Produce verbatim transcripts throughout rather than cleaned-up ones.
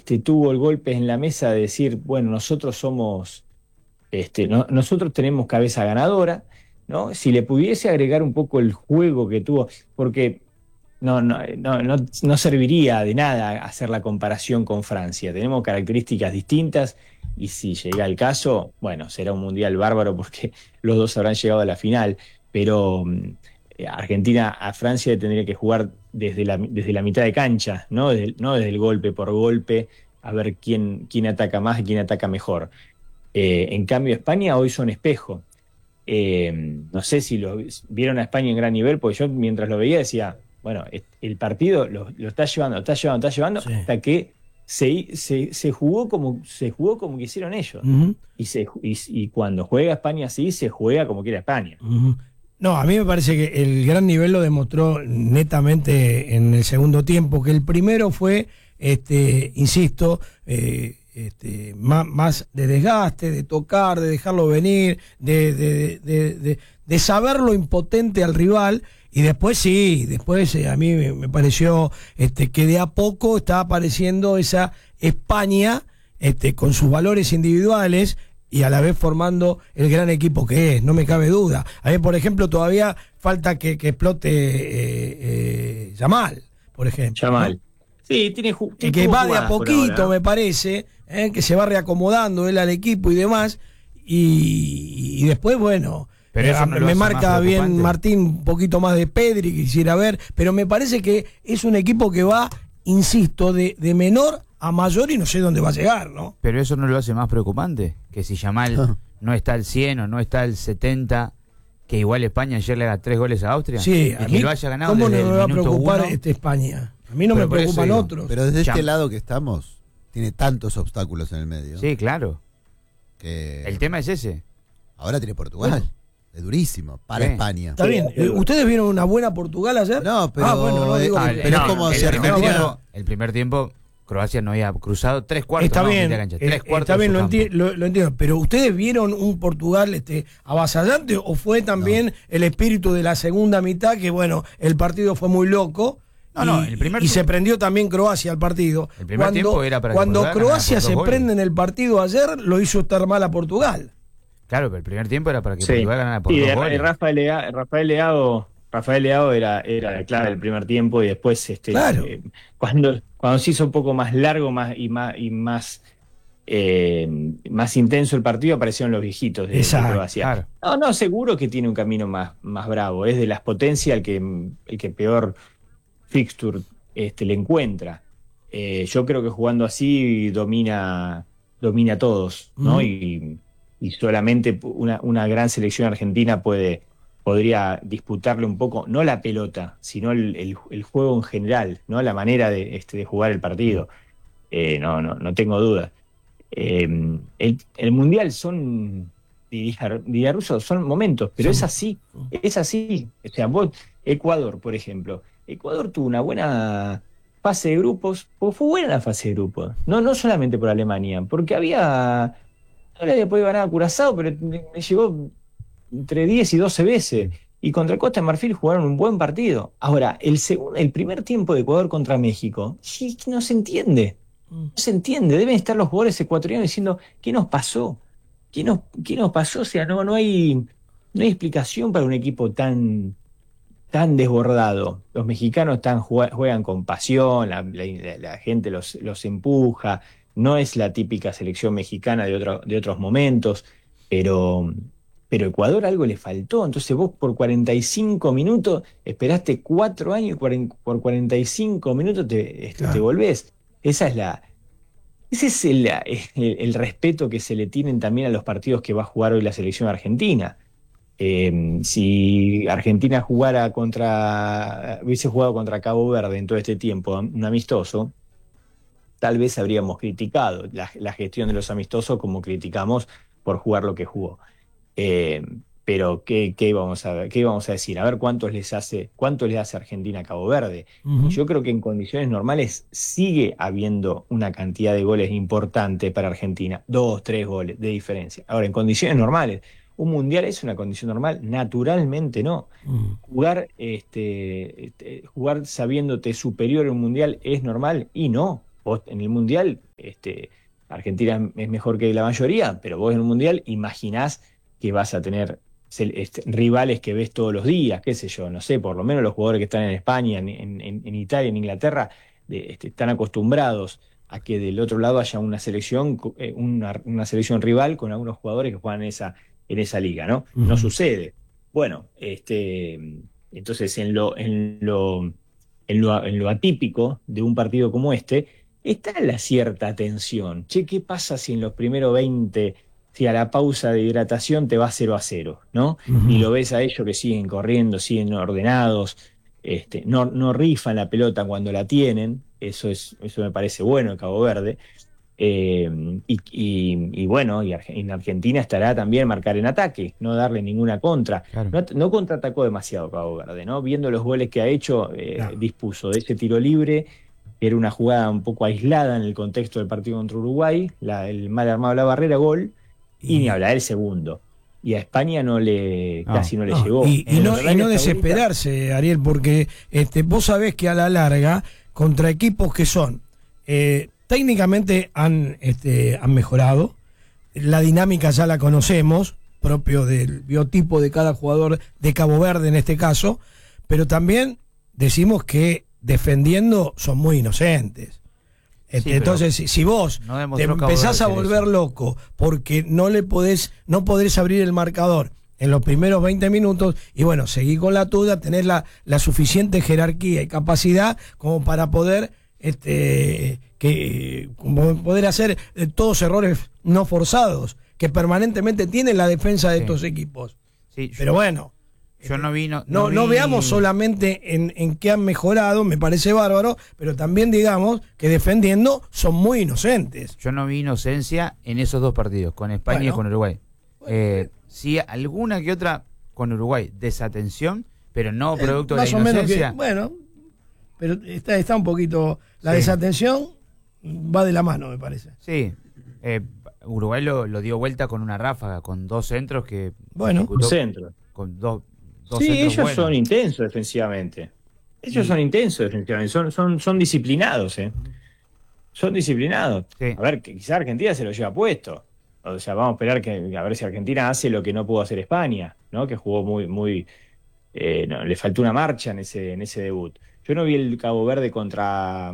este, tuvo el golpe en la mesa de decir, bueno, nosotros somos, este, no, nosotros tenemos cabeza ganadora, ¿no? Si le pudiese agregar un poco el juego que tuvo, porque no, no, no, no, no serviría de nada hacer la comparación con Francia. Tenemos características distintas y si llega el caso, bueno, será un mundial bárbaro porque los dos habrán llegado a la final, pero eh, Argentina a Francia tendría que jugar desde la, desde la mitad de cancha, ¿no? Desde, no desde el golpe por golpe, a ver quién, quién ataca más y quién ataca mejor. Eh, en cambio, España hoy son espejo. Eh, no sé si lo, vieron a España en gran nivel, porque yo mientras lo veía decía, bueno, el partido lo, lo está llevando, lo está llevando, está llevando, sí. hasta que se, se, se jugó como se jugó como quisieron ellos. Uh-huh. Y, se, y, y cuando juega España así, se juega como quiera España. Uh-huh. No, a mí me parece que el gran nivel lo demostró netamente en el segundo tiempo, que el primero fue, este, insisto, eh, Este, más, más de desgaste, de tocar, de dejarlo venir, de, de, de, de, de saber lo impotente al rival, y después sí, después eh, a mí me, me pareció este, que de a poco está apareciendo esa España este, con sus valores individuales y a la vez formando el gran equipo que es, no me cabe duda. A mí, por ejemplo, todavía falta que, que explote eh, eh, Yamal, por ejemplo. Yamal. ¿No? Sí, tiene ju- que, que va de a poquito, me parece, ¿eh? Que se va reacomodando él al equipo y demás, y, y después, bueno, pero eh, no me marca bien Martín un poquito más de Pedri, quisiera ver, pero me parece que es un equipo que va, insisto, de, de menor a mayor y no sé dónde va a llegar, ¿no? Pero eso no lo hace más preocupante, que si Yamal no está al cien o no está al setenta, que igual España ayer le haga tres goles a Austria, sí, y a que mí, lo haya ganado ¿cómo desde no me el va a minuto preocupar uno? este España? A mí no pero me preocupan digo, otros. Pero desde Cham- este lado que estamos, tiene tantos obstáculos en el medio. Sí, claro. Que El tema es ese. ahora tiene Portugal. Bueno. Es durísimo para sí. España. Está bien. ¿Ustedes vieron una buena Portugal ayer? No, pero, ah, bueno, no, digo, ah, que... pero no, es como el si primer Argentina... tiempo, el primer tiempo Croacia no había cruzado tres cuartos. Está no, bien, cancha, eh, tres cuartos está bien, lo, campo. enti- lo, lo entiendo. Pero ¿ustedes vieron un Portugal este, avasallante o fue también no. el espíritu de la segunda mitad que, bueno, el partido fue muy loco? No, y, no, el primer y tiempo, se prendió también Croacia al partido. El primer cuando, tiempo era para que Cuando Portugal Croacia se goles. prende en el partido ayer, lo hizo estar mal a Portugal. Claro, pero el primer tiempo era para que sí. Portugal ganara por y dos de, goles. Rafael Leao, Rafael Leao, Rafael Leao era, era la clave del primer tiempo y después este, claro. eh, cuando, cuando se hizo un poco más largo más y más, y más, eh, más intenso el partido aparecieron los viejitos de, de Croacia. Claro. No, no, seguro que tiene un camino más, más bravo. Es de las potencias el que, el que peor fixture este, le encuentra. Eh, yo creo que jugando así domina, domina a todos, ¿no? Mm. Y, y solamente una, una gran selección argentina puede, podría disputarle un poco, no la pelota, sino el, el, el juego en general, ¿no? La manera de, este, de jugar el partido. Eh, no, no, no tengo dudas. Eh, el, el Mundial son, diría, diría Russo, son momentos, pero sí. es así, es así. O sea, vos, Ecuador, por ejemplo, Ecuador tuvo una buena fase de grupos, o fue buena la fase de grupos, no, no solamente por Alemania, porque había, no le había podido ganar a Curazao, pero me llegó entre diez y doce veces, y contra Costa de Marfil jugaron un buen partido. Ahora, el, segundo, el primer tiempo de Ecuador contra México, sí, no se entiende, no se entiende, deben estar los jugadores ecuatorianos diciendo, ¿qué nos pasó? ¿Qué nos, qué nos pasó? O sea, no, no hay, no hay explicación para un equipo tan... tan desbordado. Los mexicanos están, juegan con pasión, la, la, la gente los, los empuja, no es la típica selección mexicana de, otro, de otros momentos, pero, pero Ecuador algo le faltó, entonces vos por cuarenta y cinco minutos esperaste cuatro años y por cuarenta y cinco minutos te, claro. te volvés. Esa es la... Ese es el, el, el respeto que se le tienen también a los partidos que va a jugar hoy la selección argentina. Eh, si Argentina jugara contra, hubiese jugado contra Cabo Verde en todo este tiempo, un amistoso, tal vez habríamos criticado la, la gestión de los amistosos como criticamos por jugar lo que jugó. Eh, pero ¿qué, qué, vamos a, ¿qué vamos a decir? A ver cuántos les hace, cuánto les hace Argentina a Cabo Verde. Uh-huh. Yo creo que en condiciones normales sigue habiendo una cantidad de goles importante para Argentina, dos, tres goles de diferencia. Ahora, en condiciones normales, un mundial es una condición normal, naturalmente no. Mm. Jugar, este, este, jugar sabiéndote superior a un mundial es normal y no. vos en el Mundial, este, Argentina es mejor que la mayoría, pero vos en un Mundial imaginás que vas a tener este, rivales que ves todos los días, qué sé yo, no sé, por lo menos los jugadores que están en España, en, en, en Italia, en Inglaterra, de, este, están acostumbrados a que del otro lado haya una selección, eh, una, una selección rival con algunos jugadores que juegan en esa, en esa liga, ¿no? Uh-huh. No sucede. Bueno, este, entonces en lo, en lo, en lo, en lo atípico de un partido como este, está la cierta tensión. Che, ¿qué pasa si en los primeros veinte, si a la pausa de hidratación te va cero a cero, ¿no? Uh-huh. Y lo ves a ellos que siguen corriendo, siguen ordenados, este, no, no rifan la pelota cuando la tienen, eso es, eso me parece bueno en Cabo Verde. Eh, y, y, y bueno, y en Argentina estará también marcar en ataque, no darle ninguna contra. Claro. No, no contraatacó demasiado Cabo Verde, ¿no? Viendo los goles que ha hecho, eh, claro. dispuso de ese tiro libre. Era una jugada un poco aislada en el contexto del partido contra Uruguay, la, el mal armado de la barrera, gol, y, y ni hablar el segundo. Y a España no le no, casi no le no, llegó. Y, y no, y no desesperarse, Ariel, porque este, vos sabés que a la larga, contra equipos que son, eh, técnicamente han, este, han mejorado, la dinámica ya la conocemos, propio del biotipo de cada jugador de Cabo Verde en este caso, pero también decimos que defendiendo son muy inocentes. Sí, entonces, si, si vos no te empezás a volver eso. loco porque no le podés, no podés abrir el marcador en los primeros veinte minutos, y bueno, seguí con la tuya, tenés la, la suficiente jerarquía y capacidad como para poder este que como poder hacer eh, todos errores no forzados que permanentemente tiene la defensa de sí. estos equipos. Sí, yo, Pero bueno, yo no vi no, no, no, vi... no veamos solamente en, en qué han mejorado, me parece bárbaro, pero también digamos que defendiendo son muy inocentes. Yo no vi inocencia en esos dos partidos, con España bueno, y con Uruguay. Bueno, eh, sí, alguna que otra con Uruguay, desatención, pero no producto eh, de la inocencia. Que, bueno, pero está, está un poquito... La sí. desatención va de la mano, me parece. Sí, eh, Uruguay lo, lo dio vuelta con una ráfaga, con dos centros que... Bueno, un centro. Con dos... Dos sí, ellos buenos. son intensos defensivamente. Ellos sí. son intensos defensivamente. Son, son, son disciplinados, ¿eh? Son disciplinados. Sí. A ver, que quizá Argentina se lo lleva puesto. O sea, vamos a esperar que a ver si Argentina hace lo que no pudo hacer España, ¿no? Que jugó muy, muy. Eh, no, le faltó una marcha en ese, en ese debut. Yo no vi el Cabo Verde contra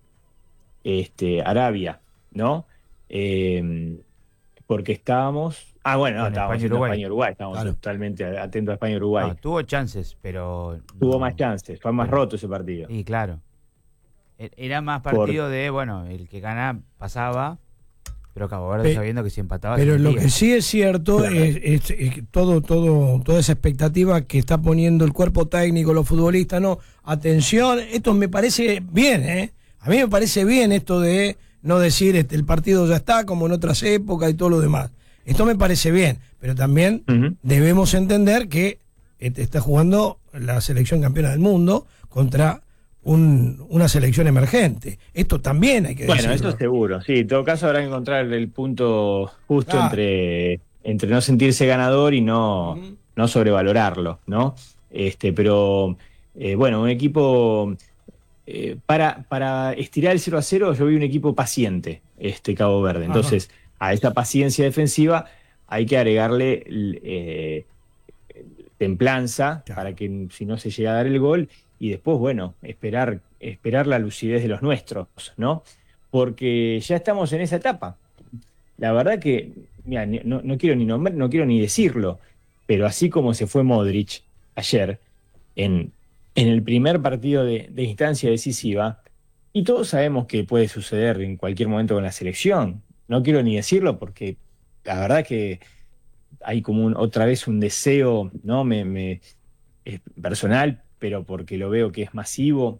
este, Arabia, ¿no? Eh, porque estábamos. Ah, bueno, no, estábamos en España y Uruguay, estábamos claro. totalmente atentos a España y Uruguay. No, tuvo chances, pero... Tuvo no. más chances, fue más roto ese partido. Sí, claro. Era más partido Por... de, bueno, el que gana pasaba, pero Cabo Verde Pe sabiendo que si empataba... Pero lo que sí es cierto claro. es, es, es todo, todo, toda esa expectativa que está poniendo el cuerpo técnico, los futbolistas, no, atención, esto me parece bien, ¿eh? A mí me parece bien esto de no decir este, el partido ya está, como en otras épocas y todo lo demás. Esto me parece bien, pero también uh-huh. debemos entender que está jugando la selección campeona del mundo contra un, una selección emergente. Esto también hay que bueno, decirlo. Bueno, eso seguro. Sí, en todo caso habrá que encontrar el punto justo ah. entre, entre no sentirse ganador y no, uh-huh. no sobrevalorarlo, ¿no? Este, pero, eh, bueno, un equipo... Eh, para, para estirar el cero a cero yo vi un equipo paciente, este Cabo Verde. Entonces... Ajá. A esa paciencia defensiva hay que agregarle eh, templanza claro. para que si no se llega a dar el gol y después, bueno, esperar, esperar la lucidez de los nuestros, ¿no? Porque ya estamos en esa etapa. La verdad que, mira, no, no quiero ni nombrar, no quiero ni decirlo, pero así como se fue Modric ayer en, en el primer partido de, de instancia decisiva, y todos sabemos que puede suceder en cualquier momento con la selección. No quiero ni decirlo porque la verdad que hay como un, otra vez un deseo, ¿no? Me, me, es personal, pero porque lo veo que es masivo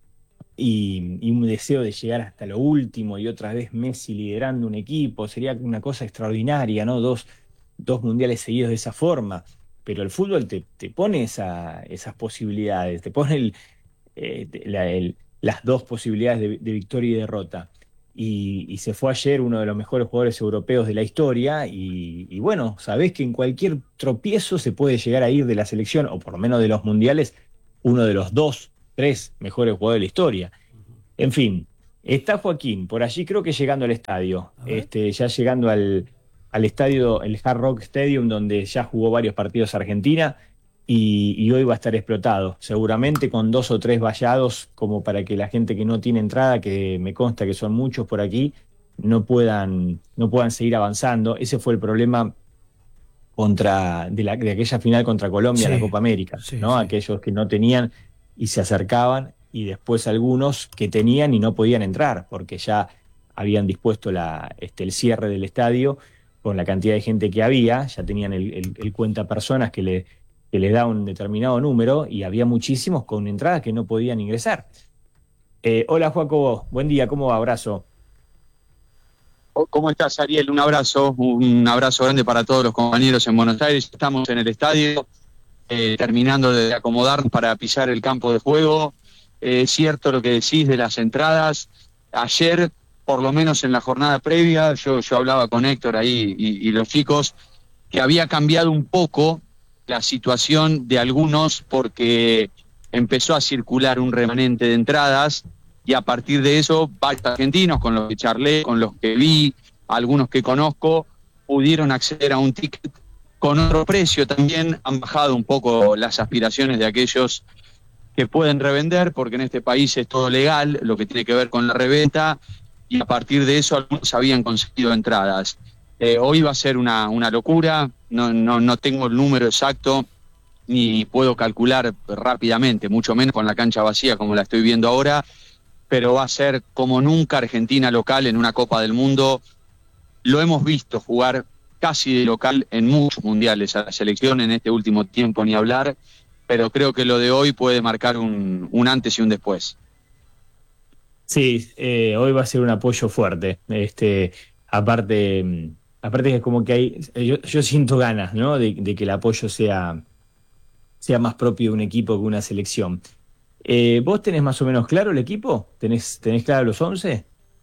y, y un deseo de llegar hasta lo último y otra vez Messi liderando un equipo. Sería una cosa extraordinaria, ¿no? Dos, dos mundiales seguidos de esa forma. Pero el fútbol te, te pone esa, esas posibilidades, te pone el, eh, la, el, las dos posibilidades de, de victoria y derrota. Y, y se fue ayer uno de los mejores jugadores europeos de la historia y, y bueno, sabés que en cualquier tropiezo se puede llegar a ir de la selección, o por lo menos de los mundiales, uno de los dos, tres mejores jugadores de la historia. En fin, Está Joaquín, por allí creo que llegando al estadio, este, ya llegando al, al estadio, el Hard Rock Stadium, donde ya jugó varios partidos Argentina, y, y hoy va a estar explotado, seguramente con dos o tres vallados, como para que la gente que no tiene entrada, que me consta que son muchos por aquí, no puedan, no puedan seguir avanzando. Ese fue el problema contra, de, la, de aquella final contra Colombia Sí, en la Copa América, sí, ¿no? sí. Aquellos que no tenían y se acercaban, y después algunos que tenían y no podían entrar, porque ya habían dispuesto la, este, el cierre del estadio con la cantidad de gente que había, ya tenían el, el, el cuenta personas que, le, que les da un determinado número, y había muchísimos con entradas que no podían ingresar. Eh, hola Joaco, buen día, ¿cómo va? Abrazo. ¿Cómo estás, Ariel? Un abrazo, un abrazo grande para todos los compañeros en Buenos Aires. Estamos en el estadio, eh, terminando de acomodarnos para pisar el campo de juego. Eh, es cierto lo que decís de las entradas. Ayer, por lo menos en la jornada previa, yo, yo hablaba con Héctor ahí y, y los chicos, que había cambiado un poco la situación de algunos porque empezó a circular un remanente de entradas, y a partir de eso varios argentinos con los que charlé, con los que vi, algunos que conozco, pudieron acceder a un ticket con otro precio. También han bajado un poco las aspiraciones de aquellos que pueden revender, porque en este país es todo legal, lo que tiene que ver con la reventa, y a partir de eso algunos habían conseguido entradas. Eh, hoy va a ser una, una locura, no, no, no tengo el número exacto, ni puedo calcular rápidamente, mucho menos con la cancha vacía como la estoy viendo ahora, pero va a ser como nunca Argentina local en una Copa del Mundo. Lo hemos visto jugar casi de local en muchos mundiales a la selección en este último tiempo, ni hablar, pero creo que lo de hoy puede marcar un, un antes y un después. Sí, eh, hoy va a ser un apoyo fuerte. Este, aparte, aparte que es como que hay, yo, yo siento ganas, ¿no? De, de que el apoyo sea, sea más propio de un equipo que una selección. Eh, ¿Vos tenés más o menos claro el equipo? ¿Tenés, tenés claro los once?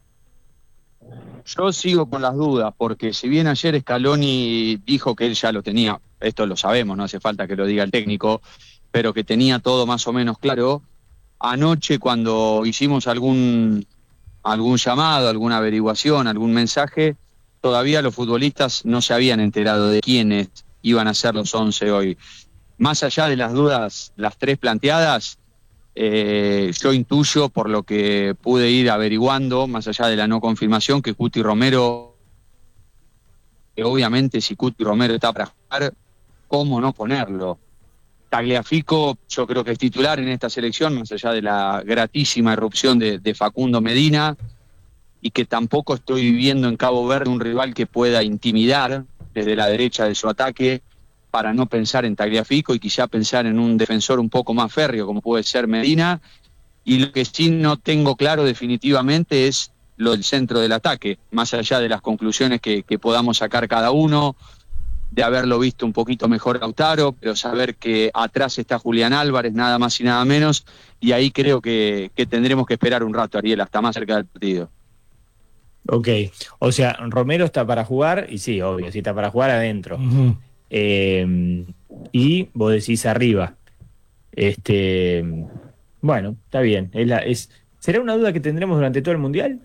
Yo sigo con las dudas, porque si bien ayer Scaloni dijo que él ya lo tenía, esto lo sabemos, no hace falta que lo diga el técnico, pero que tenía todo más o menos claro, anoche cuando hicimos algún, algún llamado, alguna averiguación, algún mensaje, todavía los futbolistas no se habían enterado de quiénes iban a ser los once hoy. Más allá de las dudas, las tres planteadas, Eh, yo intuyo, por lo que pude ir averiguando, más allá de la no confirmación, que Cuti Romero, que obviamente si Cuti Romero está para jugar, ¿cómo no ponerlo? Tagliafico yo creo que es titular en esta selección, más allá de la gratísima irrupción de, de Facundo Medina, y que tampoco estoy viendo en Cabo Verde un rival que pueda intimidar desde la derecha de su ataque, para no pensar en Tagliafico y quizá pensar en un defensor un poco más férreo como puede ser Medina. Y lo que sí no tengo claro definitivamente es lo del centro del ataque, más allá de las conclusiones que, que podamos sacar cada uno, de haberlo visto un poquito mejor Lautaro, pero saber que atrás está Julián Álvarez, nada más y nada menos, y ahí creo que, que tendremos que esperar un rato, Ariel, hasta más cerca del partido. Ok, o sea, Romero está para jugar, y sí, obvio, si está para jugar adentro. Uh-huh. Eh, y vos decís arriba. Este, bueno, está bien. Es la, es, ¿será una duda que tendremos durante todo el Mundial?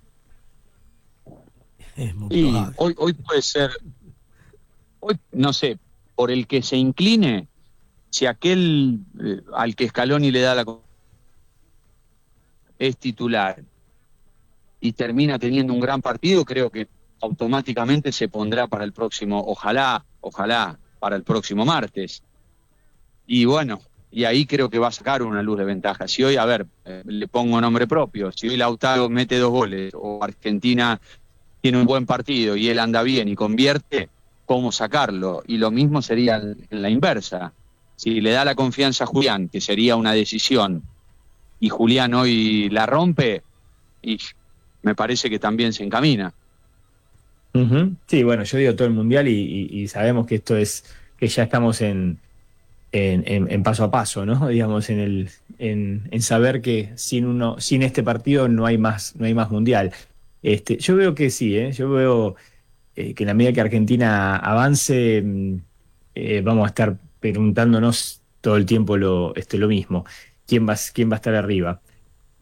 Es muy Y probable. hoy, hoy puede ser, hoy no sé, por el que se incline, si aquel eh, al que Scaloni le da la es titular y termina teniendo un gran partido, creo que automáticamente se pondrá para el próximo, ojalá, ojalá, para el próximo martes. Y bueno, y ahí creo que va a sacar una luz de ventaja. Si hoy, a ver, eh, le pongo nombre propio, si hoy Lautaro mete dos goles o Argentina tiene un buen partido y él anda bien y convierte, ¿cómo sacarlo? Y lo mismo sería en la inversa. Si le da la confianza a Julián, que sería una decisión, y Julián hoy la rompe, y me parece que también se encamina. Uh-huh. Sí, bueno, yo digo todo el Mundial, y, y, y sabemos que esto es, que ya estamos en, en, en, en paso a paso, ¿no? Digamos, en el, en, en saber que sin uno, sin este partido no hay más, no hay más Mundial. Este, yo veo que sí, ¿eh? Yo veo eh, que en la medida que Argentina avance, eh, vamos a estar preguntándonos todo el tiempo lo, este, lo mismo. ¿Quién va, quién va a estar arriba?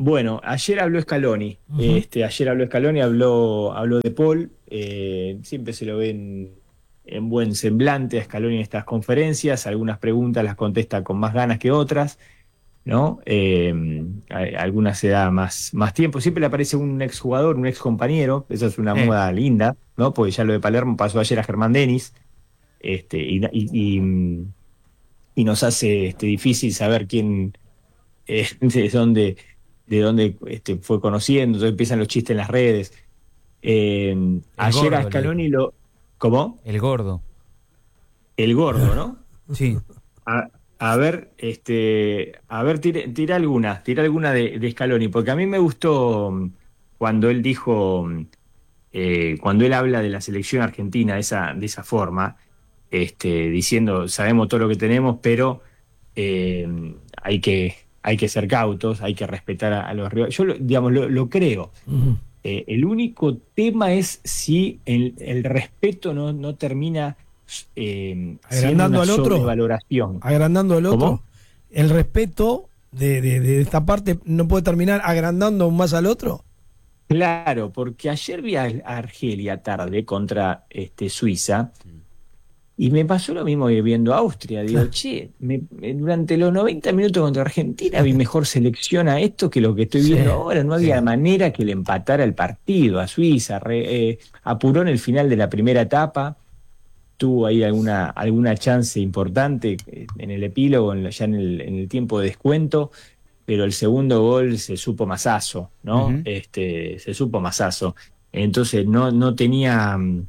Bueno, ayer habló Scaloni, Uh-huh. este, ayer habló Scaloni, habló, habló de Paul, eh, siempre se lo ve en, en buen semblante a Scaloni en estas conferencias, algunas preguntas las contesta con más ganas que otras, ¿no? Eh, a- algunas se da más, más tiempo, siempre le aparece un exjugador, un excompañero, esa es una Eh. moda linda, ¿no? Porque ya lo de Palermo pasó ayer a Germán Denis, este, y, y, y- y nos hace este, difícil saber quién, eh, de dónde, de dónde este, fue conociendo, entonces empiezan los chistes en las redes. Eh, ayer gordo, a le Scaloni dijo. lo... ¿Cómo? El gordo. El gordo, ¿no? Sí. A, a ver, este, a ver, tira, tira alguna, tira alguna de, de Scaloni, porque a mí me gustó mm, cuando él dijo, mm, eh, cuando él habla de la selección argentina de esa, de esa forma, este, diciendo, sabemos todo lo que tenemos, pero eh, hay que, hay que ser cautos, hay que respetar a, a los rivales. Yo, lo- digamos, lo, lo creo. Uh-huh. Eh, el único tema es si el, el respeto no, no termina eh, siendo Agrandando una al otro. sobrevaloración. Agrandando al otro. ¿Cómo? El respeto de, de, de esta parte no puede terminar agrandando aún más al otro. Claro, porque ayer vi a a Argelia tarde contra este, Suiza y me pasó lo mismo que viendo a Austria. Digo, che, me- me- durante los noventa minutos contra Argentina vi mejor selección a esto que lo que estoy Sí, viendo ahora. No había sí. manera que le empatara el partido a Suiza. Re- eh, apuró en el final de la primera etapa. Tuvo ahí alguna, alguna chance importante eh, en el epílogo, en la- ya en el, en el tiempo de descuento, pero el segundo gol se supo masazo, ¿no? Ujú. Este, se supo masazo. Entonces no, no tenía, mm,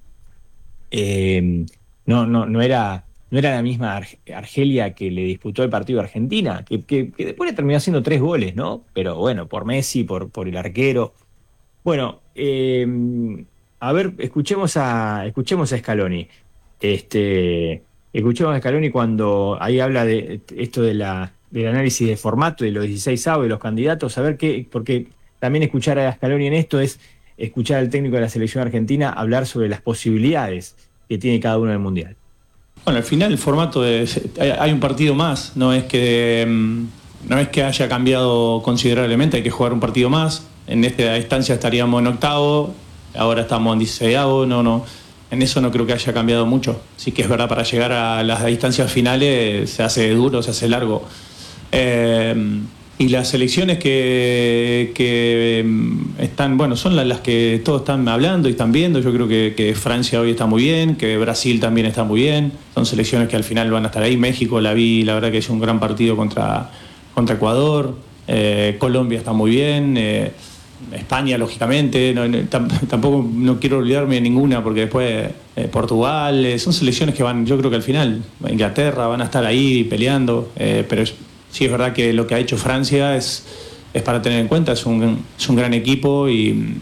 eh, no, no, no era, no era la misma Ar- Argelia que le disputó el partido a Argentina, que, que, que después le terminó haciendo tres goles, ¿no? Pero bueno, por Messi, por, por el arquero. Bueno, eh, a ver, escuchemos a, escuchemos a Scaloni. Este, escuchemos a Scaloni cuando ahí habla de esto de la, del análisis de formato de los dieciséis avos de los candidatos, a ver qué, porque también escuchar a Scaloni en esto es escuchar al técnico de la selección argentina hablar sobre las posibilidades que tiene cada uno en el Mundial. Bueno, al final el formato es, hay, hay un partido más, no es que mm, no es que haya cambiado considerablemente, hay que jugar un partido más. En esta instancia estaríamos en octavo, ahora estamos en dieciséisavo, no, no, en eso no creo que haya cambiado mucho. Sí que es verdad, para llegar a las distancias finales se hace duro, se hace largo. Eh, y las selecciones que, que mm, están, bueno, son las, las que todos están hablando y están viendo. Yo creo que, que Francia hoy está muy bien, que Brasil también está muy bien. Son selecciones que al final van a estar ahí. México la vi, la verdad que hizo un gran partido contra, contra Ecuador. Eh, Colombia está muy bien. Eh, España, lógicamente. No, no, tam, tampoco no quiero olvidarme de ninguna, porque después eh, Portugal. Eh, son selecciones que van, yo creo que al final, Inglaterra, van a estar ahí peleando. Eh, pero es, sí es verdad que lo que ha hecho Francia es, es para tener en cuenta, es un, es un gran equipo y,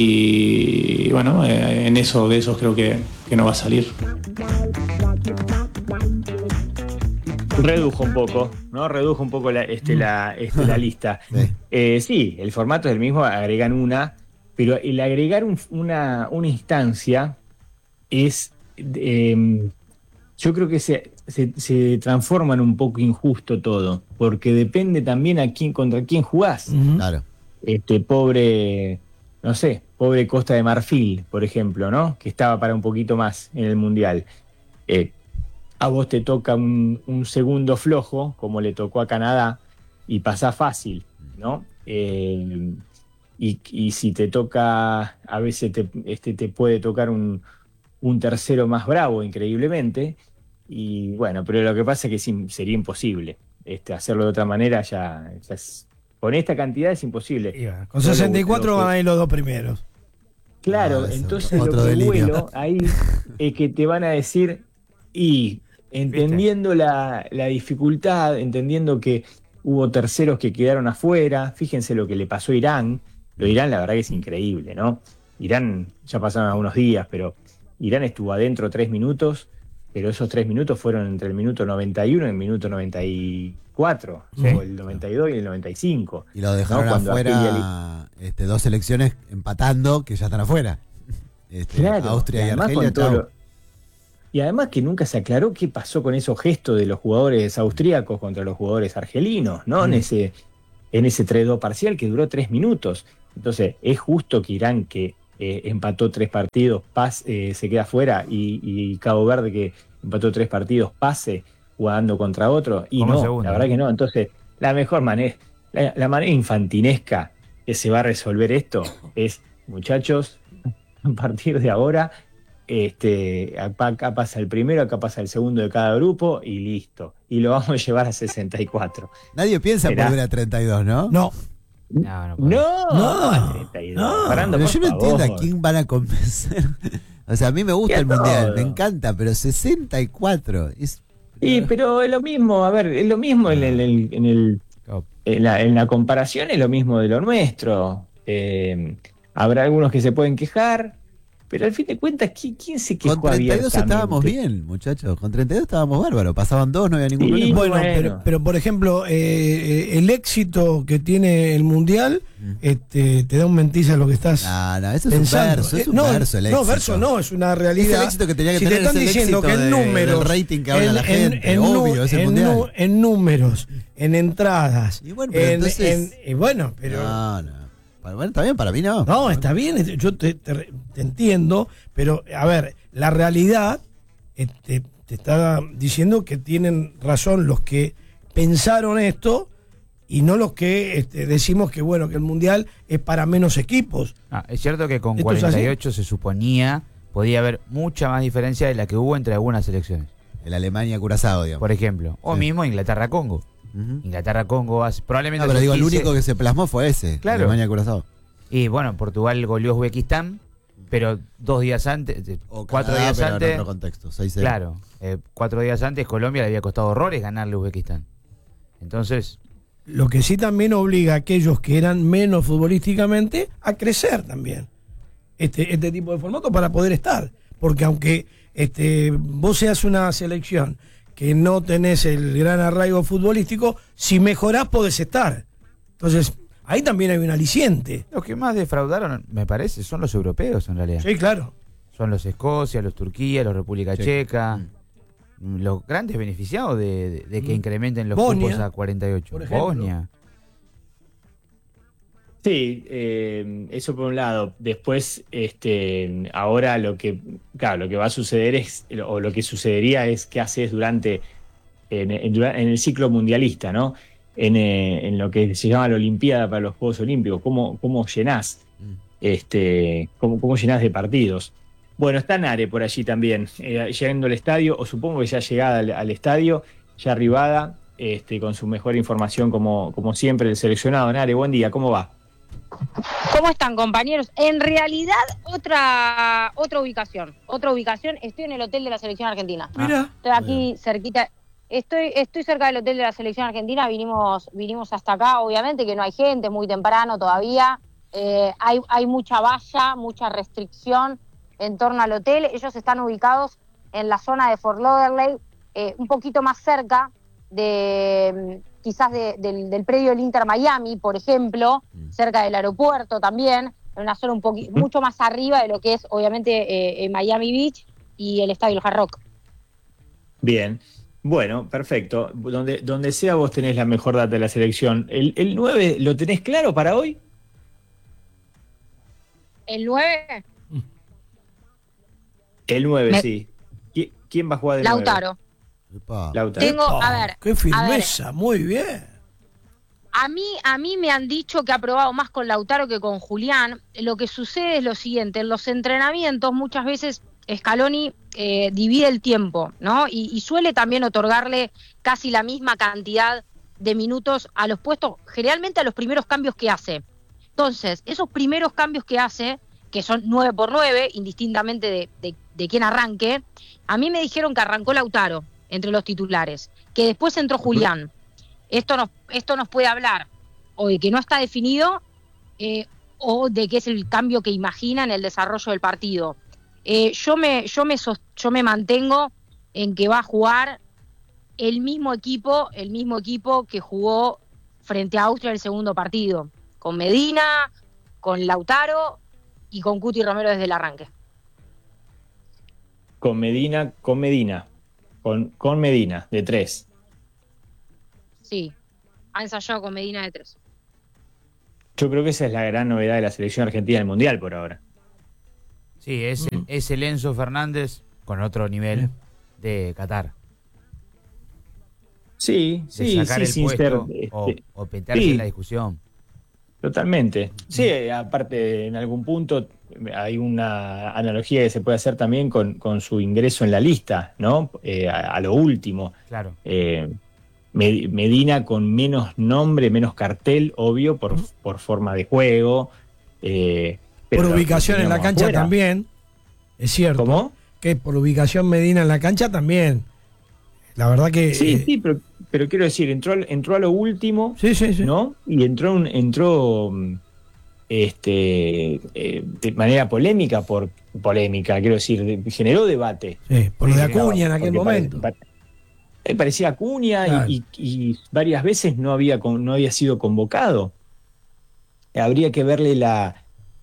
y bueno, eh, en eso de esos creo que, que no va a salir. Redujo un poco, ¿no? Redujo un poco la, este, la, este, la lista. Sí. Eh, sí, el formato es el mismo, agregan una, pero el agregar un- una, una instancia es, eh, yo creo que se, se, se transforma en un poco injusto todo, porque depende también a quién, contra quién jugás. Uh-huh. Claro. Este pobre, no sé, pobre Costa de Marfil, por ejemplo, ¿no? Que estaba para un poquito más en el Mundial. Eh, a vos te toca un, un segundo flojo, como le tocó a Canadá, y pasás fácil, ¿no? Eh, y, y si te toca, a veces te, este, te puede tocar un, un tercero más bravo, increíblemente, y bueno, pero lo que pasa es que es im- sería imposible. Este, hacerlo de otra manera ya, ya es, con esta cantidad es imposible. Y bueno, con Yo lo- sesenta y cuatro lo que- van a ir los dos primeros. Claro, Ah, eso, entonces otro lo que delirio. vuelo ahí es que te van a decir, y entendiendo la, la dificultad, entendiendo que hubo terceros que quedaron afuera, fíjense lo que le pasó a Irán. Lo de Irán la verdad que es increíble, ¿no? Irán, ya pasaron algunos días, pero Irán estuvo adentro tres minutos, pero esos tres minutos fueron entre el minuto noventa y uno y el minuto noventa y cuatro, Sí. o el noventa y dos y el noventa y cinco. Y lo dejaron No, cuando afuera este, dos selecciones empatando que ya están afuera. Este, Claro, Austria y, además Argelia. con todo chau. lo- y además que nunca se aclaró qué pasó con esos gestos de los jugadores austríacos contra los jugadores argelinos, ¿no? En ese, en ese tres dos parcial que duró tres minutos. Entonces, ¿es justo que Irán, que eh, empató tres partidos, pas, eh, se queda fuera y, y Cabo Verde, que empató tres partidos, pase jugando contra otro? Y Como no, segundo, la verdad ¿no? que no. Entonces, la mejor manera, la, la manera infantinesca que se va a resolver esto es, muchachos, a partir de ahora, este, acá, acá pasa el primero, acá pasa el segundo de cada grupo y listo. Y lo vamos a llevar a sesenta y cuatro. Nadie piensa en Será. volver a treinta y dos, ¿no? No, No, no puede. No, No, treinta y dos. no. Fernando, Pero por yo no entiendo favor. a quién van a convencer. O sea, a mí me gusta Y a el mundial, todo. me encanta, pero sesenta y cuatro es... Sí, pero es lo mismo, a ver, es lo mismo en, el, en, en el- Oh, en la, en la comparación, es lo mismo de lo nuestro. Eh, habrá algunos que se pueden quejar, pero al fin de cuentas, ¿quién, quién se quejó Con treinta y dos abiertamente? estábamos bien, muchachos. Con treinta y dos estábamos bárbaros. Pasaban dos, no había ningún Sí, problema. bueno, bueno. Pero, pero por ejemplo, eh, eh, el éxito que tiene el Mundial este, te da un mentiza a lo que estás No, no, eso es pensando. un verso, es Eh, un no, verso el no, éxito. verso no, es una Es realidad. el éxito que tenía que si tener, te están es el diciendo que éxito en de- números, del rating que habla la gente, nu- obvio, es el en, Mundial. nu- en números, en entradas, Y bueno, pero en, entonces- en- y bueno, pero No, no. Bueno, está bien, para mí no. no, está bien, es- yo te, te- te entiendo, pero a ver, la realidad este, te está diciendo que tienen razón los que pensaron esto y no los que este, decimos que bueno, que el Mundial es para menos equipos. Ah, es cierto que con ¿Esto es así? cuarenta y ocho se suponía podía haber mucha más diferencia de la que hubo entre algunas selecciones. El Alemania-Curazao, digamos. Por ejemplo, o Sí. mismo Inglaterra-Congo. Ujú. Inglaterra-Congo hace probablemente... No, pero sus digo, el quince único que se plasmó fue ese. Claro. Alemania-Curazao. Y bueno, Portugal goleó a Uzbekistán, pero dos días antes, eh, O cuatro Canadá, días pero en antes... otro contexto. seis cero. Claro, eh, cuatro días antes Colombia le había costado horrores ganarle a Uzbekistán. Entonces, Lo que sí también obliga a aquellos que eran menos futbolísticamente a crecer también este, este tipo de formato para poder estar. Porque aunque este, vos seas una selección que no tenés el gran arraigo futbolístico, si mejorás podés estar. Entonces, ahí también hay un aliciente. los que más defraudaron, me parece, son los europeos en realidad. Sí, claro. Son los Escocia, los Turquía, los República Sí. Checa. Los grandes beneficiados de, de- de que Mm. incrementen los Bosnia, cupos a cuarenta y ocho. por ejemplo. Bosnia. Sí, eh, eso por un lado. Después, este, ahora lo que, claro, lo que va a suceder es, o lo que sucedería es qué haces durante, en, en- dura- en el ciclo mundialista, ¿no? En, eh, en lo que se llama la Olimpiada para los Juegos Olímpicos, cómo, cómo llenás, este, cómo, cómo llenás de partidos. Bueno, está Nare por allí también, eh, llegando al estadio, o supongo que ya llegada al, al estadio, ya arribada, este, con su mejor información como, como siempre, el seleccionado. Nare, buen día, ¿cómo va? ¿Cómo están, compañeros? En realidad, otra otra ubicación. Otra ubicación. Estoy en el hotel de la selección argentina. Mira. Estoy aquí cerquita. Estoy estoy cerca del hotel de la selección argentina. Vinimos vinimos hasta acá. Obviamente que no hay gente, es muy temprano todavía. Eh, hay hay mucha valla, mucha restricción en torno al hotel. Ellos están ubicados en la zona de Fort Lauderdale, eh, un poquito más cerca de quizás de, del, del predio del Inter Miami, por ejemplo, cerca del aeropuerto también, en una zona un poquito mucho más arriba de lo que es obviamente eh, eh, Miami Beach y el estadio del Hard Rock. Bien, bueno, perfecto. Donde, donde sea vos tenés la mejor data de la selección. ¿El, el nueve lo tenés claro para hoy? El nueve, El nueve, Me- sí. ¿Qui- ¿Quién va a jugar de Lautaro. Epa. nueve? Lautaro. Tengo, Oh, a ver, qué firmeza, muy bien. A mí, a mí me han dicho que ha probado más con Lautaro que con Julián. Lo que sucede es lo siguiente, en los entrenamientos muchas veces Scaloni eh, divide el tiempo, ¿no? Y, y suele también otorgarle casi la misma cantidad de minutos a los puestos, generalmente a los primeros cambios que hace. Entonces, esos primeros cambios que hace, que son nueve por nueve, indistintamente de, de, de quién arranque, a mí me dijeron que arrancó Lautaro entre los titulares, que después entró Julián. Esto nos, esto nos puede hablar o de que no está definido eh, o de que es el cambio que imagina en el desarrollo del partido. Eh, yo, me, yo, me sos, yo me mantengo en que va a jugar el mismo equipo, el mismo equipo que jugó frente a Austria el segundo partido, con Medina, con Lautaro y con Cuti Romero desde el arranque. Con Medina, con Medina. Con, con Medina, de tres. Sí, ha ensayado con Medina de tres. Yo creo que esa es la gran novedad de la selección argentina del Mundial por ahora. Sí, es, el, es el Enzo Fernández con otro nivel de Qatar. Sí, de sí, sacar sí, el sin puesto ser, o, este, o meterse sí. en la discusión. Totalmente. Sí, aparte, en algún punto hay una analogía que se puede hacer también con, con su ingreso en la lista, ¿no? Eh, a, a lo último. Claro. Eh, Medina con menos nombre, menos cartel, obvio, por, por forma de juego. Eh, pero por ubicación en la cancha afuera. También, es cierto. ¿Cómo? Que por ubicación Medina en la cancha también. La verdad que... Sí, eh, sí, pero, pero quiero decir, entró, entró a lo último, sí, sí, sí. ¿no? Y entró, un- entró este, eh, de manera polémica, por polémica, quiero decir, de- generó debate. Sí, por lo de Sí, Acuña en aquel porque momento. pare- pare- eh, parecía Acuña y- Claro. y, y varias veces no había, con- no había sido convocado. Habría que verle la,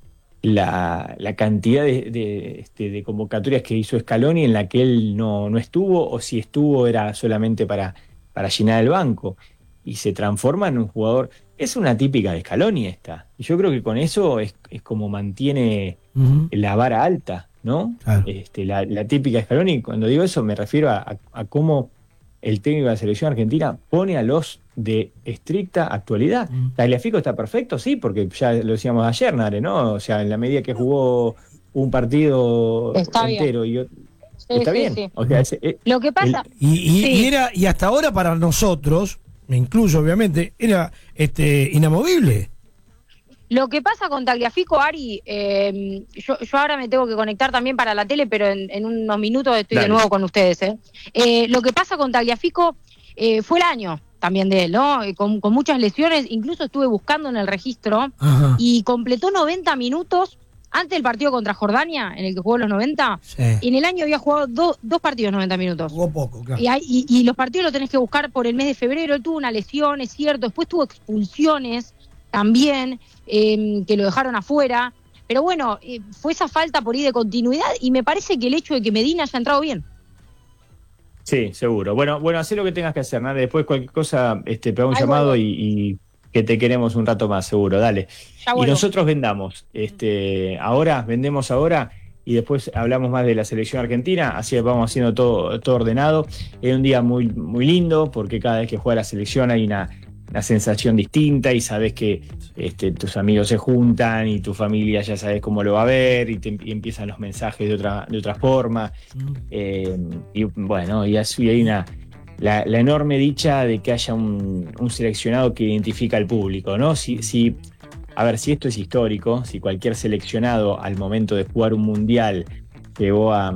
la, la cantidad de, de, este, de convocatorias que hizo Scaloni en la que él no, no estuvo, o si estuvo era solamente para, para llenar el banco. Y se transforma en un jugador. Es una típica de Scaloni esta. Y yo creo que con eso es, es como mantiene Ujú. la vara alta, ¿no? Claro. Este, la, la típica de Scaloni, cuando digo eso me refiero a, a- a cómo el técnico de la selección argentina pone a los de estricta actualidad. Mm. Tagliafico está perfecto, sí, porque ya lo decíamos ayer, Nare, ¿no? O sea, en la medida que jugó un partido Está bien. entero y otro- Sí, está sí, bien. sí. O sea, ese- eh, Lo que pasa, Y, y- Sí. y era, y hasta ahora para nosotros, me incluyo obviamente, era este inamovible. Lo que pasa con Tagliafico, Ari, eh, yo, yo ahora me tengo que conectar también para la tele, pero en, en unos minutos estoy Dale. de nuevo con ustedes. ¿eh? Eh, lo que pasa con Tagliafico eh, fue el año también de él, ¿no? Eh, Con, con muchas lesiones, incluso estuve buscando en el registro Ajá. y completó noventa minutos antes del partido contra Jordania, en el que jugó los noventa. Sí. Y en el año había jugado do- dos partidos noventa minutos. Jugó poco, claro. Y, hay- y- y los partidos los tenés que buscar por el mes de febrero. Él tuvo una lesión, es cierto. Después tuvo expulsiones también, eh, que lo dejaron afuera. Pero bueno, eh, fue esa falta por ahí de continuidad y me parece que el hecho de que Medina haya entrado bien. sí, seguro. Bueno, bueno, haz lo que tengas que hacer, Nare. Después cualquier cosa, este, pega un Ahí llamado vuelvo. y, y que te queremos un rato más, seguro. Dale. Ya Y vuelvo. nosotros vendamos, este, ahora, vendemos ahora y después hablamos más de la selección argentina, así vamos haciendo todo, todo ordenado. Es un día muy, muy lindo porque cada vez que juega la selección hay una, una sensación distinta y sabes que este, tus amigos se juntan y tu familia ya sabes cómo lo va a ver y, te, y empiezan los mensajes de otra, de otra forma. Eh, y bueno, y así hay una... La, la enorme dicha de que haya un, un seleccionado que identifica al público, ¿no? Si, si, a ver, si esto es histórico, si cualquier seleccionado al momento de jugar un mundial llegó a,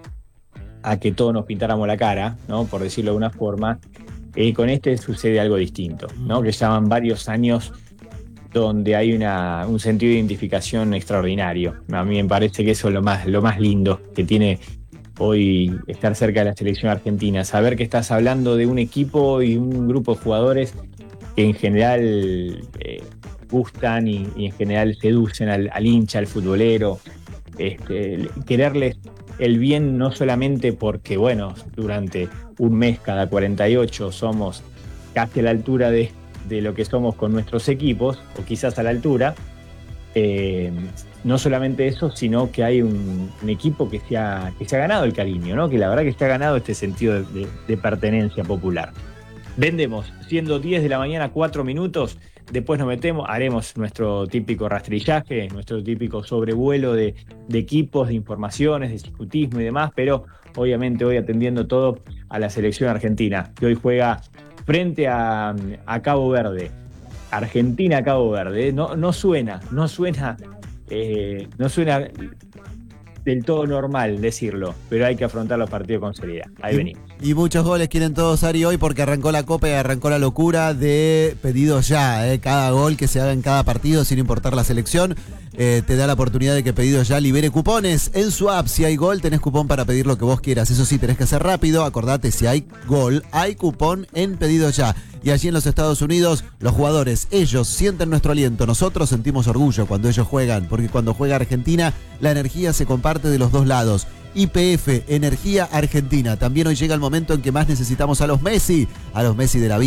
a que todos nos pintáramos la cara, ¿no? Por decirlo de alguna forma, eh, con este sucede algo distinto, ¿no? Que llaman varios años donde hay una, un sentido de identificación extraordinario. A mí me parece que eso es lo más, lo más lindo que tiene hoy estar cerca de la selección argentina, saber que estás hablando de un equipo y un grupo de jugadores que en general eh, gustan y, y en general seducen al, al hincha, al futbolero, este, quererles el bien no solamente porque, bueno, durante un mes cada cuarenta y ocho somos casi a la altura de, de lo que somos con nuestros equipos, o quizás a la altura, eh, no solamente eso, sino que hay un, un equipo que se, ha, que se ha ganado el cariño, ¿no? Que la verdad que se ha ganado este sentido de, de, de pertenencia popular. Vendemos, siendo diez de la mañana, cuatro minutos, después nos metemos, haremos nuestro típico rastrillaje, nuestro típico sobrevuelo de, de equipos, de informaciones, de cicutismo y demás, pero obviamente hoy atendiendo todo a la selección argentina, que hoy juega frente a, a Cabo Verde. Argentina-Cabo Verde, ¿eh? no, no suena, no suena... Eh, no suena del todo normal decirlo, pero hay que afrontar los partidos con seriedad. Ahí y, venimos. Y muchos goles quieren todos, Ari, hoy porque arrancó la Copa y arrancó la locura de pedidos ya. Eh. Cada gol que se haga en cada partido, sin importar la selección, eh, te da la oportunidad de que Pedidos Ya libere cupones en su app. Si hay gol, tenés cupón para pedir lo que vos quieras. Eso sí, tenés que hacer rápido. Acordate, si hay gol, hay cupón en Pedidos Ya. Y allí en los Estados Unidos, los jugadores, ellos sienten nuestro aliento. Nosotros sentimos orgullo cuando ellos juegan, porque cuando juega Argentina, la energía se comparte de los dos lados. Y P F, Energía Argentina. También hoy llega el momento en que más necesitamos a los Messi, a los Messi de la vida,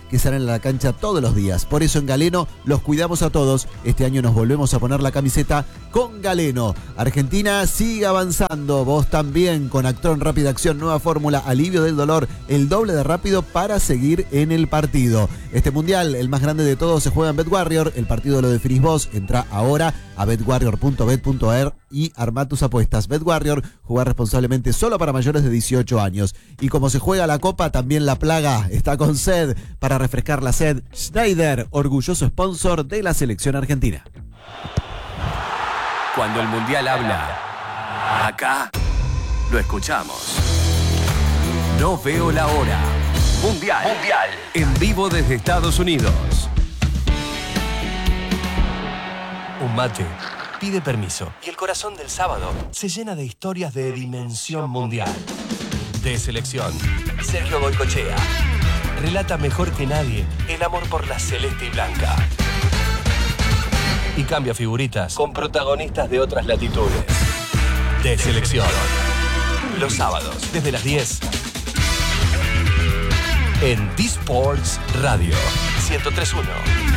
que salen a la cancha todos los días. Por eso en Galeno los cuidamos a todos. Este año nos volvemos a poner la camiseta con Galeno. Argentina sigue avanzando. Vos también con Actron Rápida Acción, nueva fórmula, alivio del dolor, el doble de rápido para seguir en el partido. Este mundial, el más grande de todos, se juega en BetWarrior. El partido lo definís vos. Entrá ahora a betwarrior punto bet punto a r y armá tus apuestas. BetWarrior, jugar responsablemente solo para mayores de dieciocho años. Y como se juega la Copa, también la plaga está con sed. Para refrescar la sed, Schneider, orgulloso sponsor de la selección argentina. Cuando el Mundial habla, acá lo escuchamos. No veo la hora. Mundial. Mundial. En vivo desde Estados Unidos. Un mate pide permiso y el corazón del sábado se llena de historias de dimensión mundial. De selección, Sergio Goycochea relata mejor que nadie el amor por la celeste y blanca. Y cambia figuritas con protagonistas de otras latitudes. De selección. Los sábados, desde las diez. En D-Sports Radio ciento tres punto uno.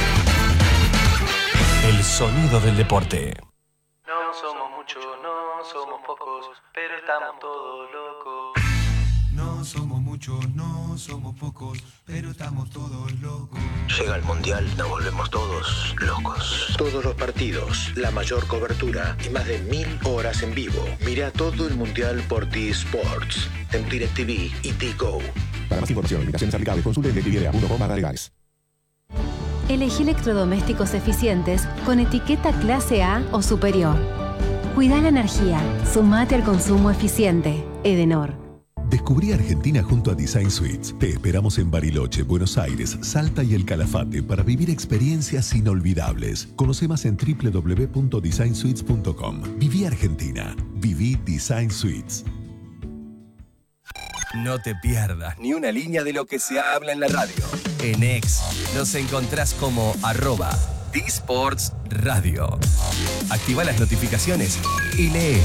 El sonido del deporte. No somos muchos, no somos pocos, pero estamos todos locos. No somos muchos, no somos pocos, pero estamos todos locos. Llega el Mundial, nos volvemos todos locos. Todos los partidos, la mayor cobertura y más de mil horas en vivo. Mira todo el Mundial por T-Sports, en DirecTV y T-Go. Para más información, limitaciones aplicables, consulte en directv punto com barra legales. Elegí electrodomésticos eficientes con etiqueta clase A o superior. Cuida la energía. Sumate al consumo eficiente. Edenor. Descubrí Argentina junto a Design Suites. Te esperamos en Bariloche, Buenos Aires, Salta y El Calafate para vivir experiencias inolvidables. Conoce más en doble u doble u doble u punto design suites punto com. Viví Argentina. Viví Design Suites. No te pierdas ni una línea de lo que se habla en la radio. En X nos encontrás como arroba D-Sports Radio. Activa las notificaciones y lee.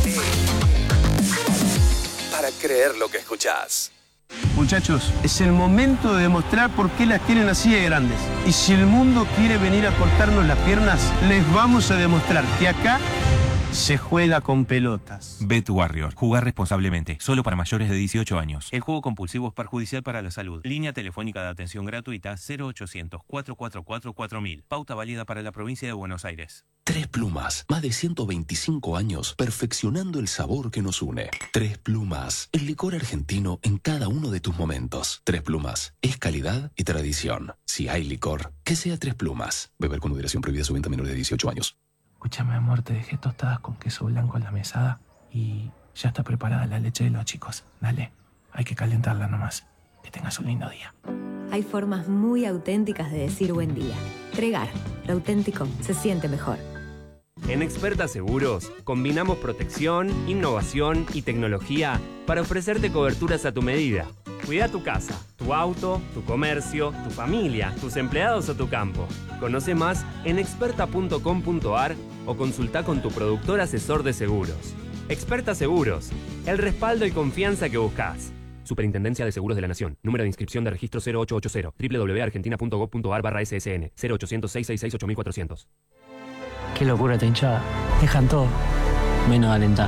Para creer lo que escuchás. Muchachos, es el momento de demostrar por qué las tienen así de grandes. Y si el mundo quiere venir a cortarnos las piernas, les vamos a demostrar que acá se juega con pelotas. BetWarrior. Jugar responsablemente. Solo para mayores de dieciocho años. El juego compulsivo es perjudicial para la salud. Línea telefónica de atención gratuita cero ochocientos, cuatro cuatro cuatro, cuatro mil. Pauta válida para la provincia de Buenos Aires. Tres Plumas. Más de ciento veinticinco años perfeccionando el sabor que nos une. Tres Plumas. El licor argentino en cada uno de tus momentos. Tres Plumas. Es calidad y tradición. Si hay licor, que sea Tres Plumas. Beber con moderación, prohibida su venta a menores de dieciocho años. Escúchame, amor, te dejé tostadas con queso blanco en la mesada y ya está preparada la leche de los chicos. Dale, hay que calentarla nomás. Que tengas un lindo día. Hay formas muy auténticas de decir buen día. Tregar, lo auténtico se siente mejor. En Experta Seguros, combinamos protección, innovación y tecnología para ofrecerte coberturas a tu medida. Cuida tu casa, tu auto, tu comercio, tu familia, tus empleados o tu campo. Conoce más en experta punto com punto a r o consulta con tu productor asesor de seguros. Experta Seguros, el respaldo y confianza que buscas. Superintendencia de Seguros de la Nación. Número de inscripción de registro cero ocho ocho cero. doble u doble u doble u punto argentina punto gov punto a r barra S S N. cero ochocientos, seiscientos sesenta y seis, ocho mil cuatrocientos. Qué locura esta hinchada. Dejan todo, menos alentar.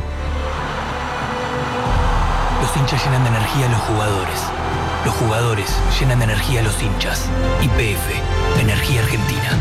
Los hinchas llenan de energía a los jugadores. Los jugadores llenan de energía a los hinchas. Y P F, Energía Argentina.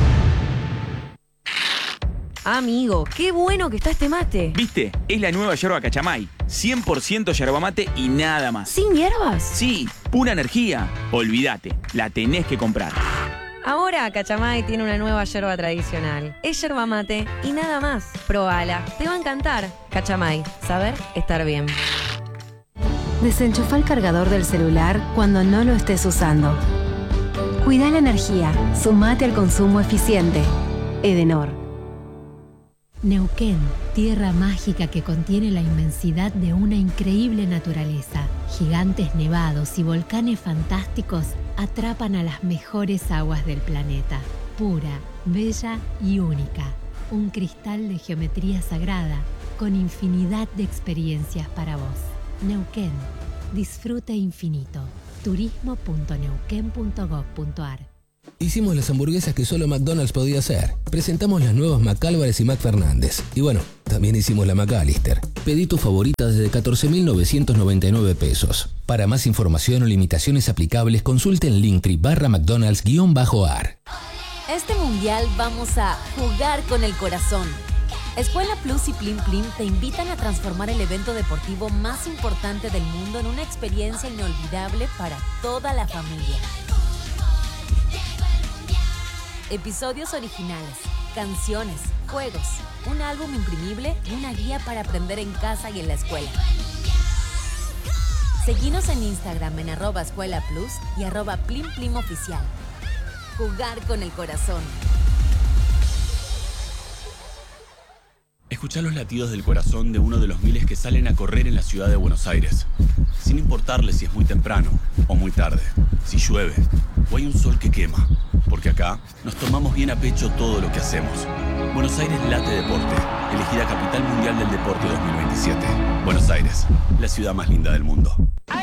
Amigo, qué bueno que está este mate. ¿Viste? Es la nueva yerba Cachamay. cien por ciento yerba mate y nada más. ¿Sin hierbas? Sí, pura energía. Olvídate, la tenés que comprar. Ahora Cachamay tiene una nueva yerba tradicional. Es yerba mate y nada más. Probala, te va a encantar. Cachamay, saber estar bien. Desenchufa el cargador del celular cuando no lo estés usando. Cuida la energía. Sumate al consumo eficiente. Edenor. Neuquén, tierra mágica que contiene la inmensidad de una increíble naturaleza. Gigantes nevados y volcanes fantásticos atrapan a las mejores aguas del planeta. Pura, bella y única. Un cristal de geometría sagrada con infinidad de experiencias para vos. Neuquén, disfrute infinito. turismo punto neuquén punto gov punto ar. Hicimos las hamburguesas que solo McDonald's podía hacer. Presentamos las nuevas McAlvarez y McFernández. Y bueno, también hicimos la McAllister. Pedí tu favorita desde catorce mil novecientos noventa y nueve pesos. Para más información o limitaciones aplicables, consulte en Linktree barra McDonald's guión bajo ar. Este mundial vamos a jugar con el corazón. Escuela Plus y Plim Plim te invitan a transformar el evento deportivo más importante del mundo en una experiencia inolvidable para toda la familia. Episodios originales, canciones, juegos, un álbum imprimible y una guía para aprender en casa y en la escuela. Seguinos en Instagram en arroba escuela plus y arroba plim plim oficial. Jugar con el corazón. Escuchá los latidos del corazón de uno de los miles que salen a correr en la ciudad de Buenos Aires, sin importarle si es muy temprano o muy tarde, si llueve o hay un sol que quema, porque acá nos tomamos bien a pecho todo lo que hacemos. Buenos Aires Late Deporte, elegida Capital Mundial del Deporte dos mil veintisiete. Buenos Aires, la ciudad más linda del mundo.